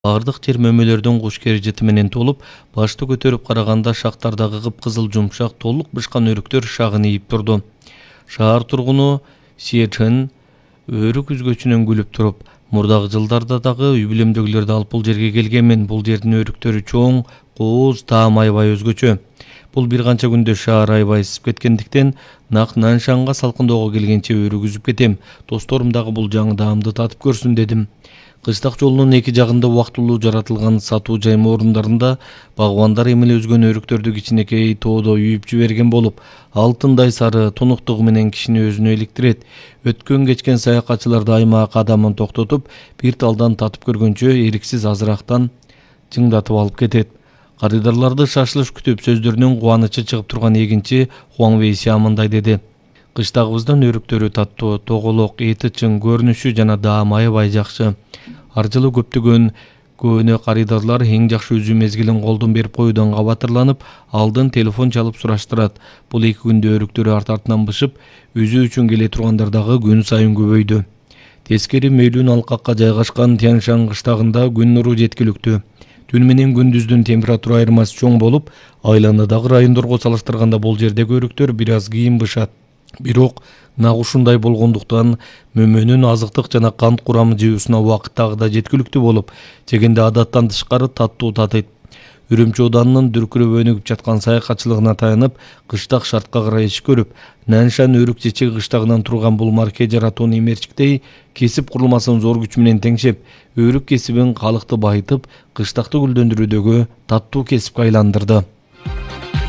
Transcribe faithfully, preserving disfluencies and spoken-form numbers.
Бардык жер мөмөлөрдөн куш кережети менен толуп, башты көтөрүп караганда шактардагы кыпкызыл жумшак толук бышкан өрүктөр шагын ийип турду. Шаар тургуну Сиечен өрүк үзгөчүнөн күлүп туруп, мурдагы жылдарда дагы үй бүлөмдөгүлөрдү алып бул жерге келгенмин. Бул жердин өрүктөрү чоң, кооз, таам аябай өзгөчө. Бул бир канча күндө шаар аябай ысып кеткендиктен, нак Наншанга салкындоого келгенче өрүк үзүп кетем. Досторум дагы бул жаңы даамды татып көрсүн дедим. Кыштак жолунун эки жагында убактылуу жаратылган сатуу жайма орундарында багбандар эмеле өзгөн өрүктөрдү кичинекей тоодо үйүп жиберген болуп, алтындай сары тунуктугу менен кишини өзүнө иликтирет. Өткөн кечкен саякатчыларды аймак кадамын токтотуп, бир талдан татып көргөнчө эриксиз азырактан жыңдатып алып кетет. Карыдарларды шашылыш күтүп сөздөрүнүн кубанычы чыгып турган эгинчи Хуан Вейси мындай деди: Кыштагыбыздын өрүктөрү таттуу, тоголок, эти чың, көрүнүшү жана даамы аябай жакшы. Ар жылы көптөгөн көөнө карыдарлар эң жакшы үзүү мезгилин колдон берип коюудан кабатырланып, алдын телефон чалып сураштырат. Бул эки күндө өрүктөрү арт артынан бышып, үзүү үчүн келе тургандар дагы күн сайын көбөйдү. Тескери мөйлүүн алкакка жайгашкан Тяньшан кыштагында күн нуру жеткиликтүү. Түн менен күндүздүн температура айырмасы чоң болуп, айланадагы райондорго салыштырганда бул жердеги өрүктөр бир аз кийин бышат. Бирок нак ушундай болгондуктан мөмөнүн азыктык жана кант курамы жеүүсүнө убакыттагы да жеткиликтүү болуп, жегенде адаттан тышкары таттуу татыйт. Үрүмчү Оданынын дүркүрөп өнүгүп жаткан саякатчылыгына таянып, кыштак шартка карай иш көрүп, Наншан өрүк чечеги кыштагынан турган бул марке жаратууну эмерчиктей кесип курулмасын зор күч менен теңшеп, өрүк кесибин калыкты байытып, кыштакты гүлдөндүрүүдөгү таттуу кесипке айландырды.